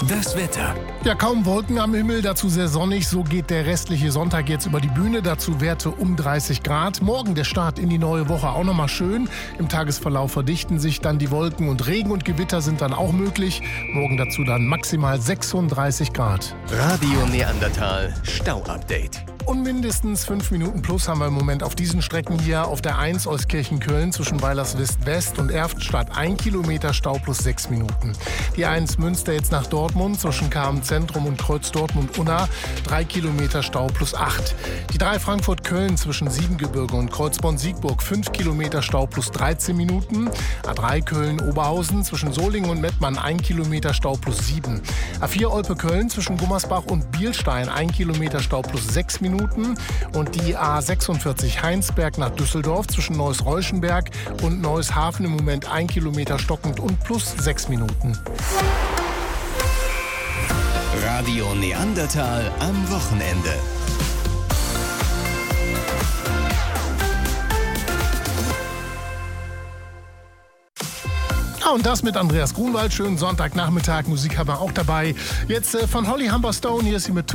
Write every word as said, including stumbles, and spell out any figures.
Das Wetter. Ja, kaum Wolken am Himmel, dazu sehr sonnig. So geht der restliche Sonntag jetzt über die Bühne. Dazu Werte um dreißig Grad. Morgen der Start in die neue Woche auch nochmal schön. Im Tagesverlauf verdichten sich dann die Wolken und Regen und Gewitter sind dann auch möglich. Morgen dazu dann maximal sechsunddreißig Grad. Radio Neandertal Stau-Update. Und mindestens fünf Minuten plus haben wir im Moment auf diesen Strecken hier. Auf der eins Euskirchen-Köln zwischen Weilerswist-West und Erftstadt ein Kilometer Stau plus sechs Minuten. Die eins Münster jetzt nach Dortmund zwischen K M-Zentrum und Kreuz Dortmund-Unna drei Kilometer Stau plus acht. Die drei Frankfurt-Köln zwischen Siebengebirge und Kreuzborn-Siegburg fünf Kilometer Stau plus dreizehn Minuten. A drei Köln-Oberhausen zwischen Solingen und Mettmann ein Kilometer Stau plus sieben. A vier Olpe-Köln zwischen Gummersbach und Bielstein ein Kilometer Stau plus sechs Minuten. Und die A sechsundvierzig Heinsberg nach Düsseldorf zwischen Neuss-Reuschenberg und Neuss-Hafen im Moment ein Kilometer stockend und plus sechs Minuten. Radio Neandertal am Wochenende. Ja, und das mit Andreas Grunwald. Schönen Sonntagnachmittag. Musik haben wir auch dabei. Jetzt äh, von Holly Humberstone. Hier ist sie mit